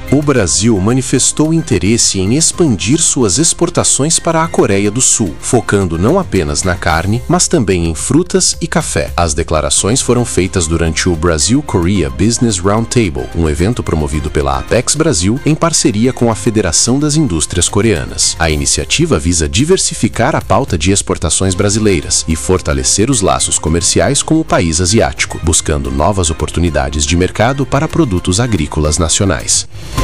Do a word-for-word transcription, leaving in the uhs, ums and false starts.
O Brasil manifestou interesse em expandir suas exportações para a Coreia do Sul, focando não apenas na carne, mas também em frutas e café. As declarações foram feitas durante o Brasil-Korea Business Roundtable, um evento promovido pela Apex Brasil em parceria com a Federação das Indústrias Coreanas. A iniciativa visa diversificar a pauta de exportações brasileiras e fortalecer os laços comerciais com o país asiático, buscando novas oportunidades de mercado para produtos agrícolas nacionais.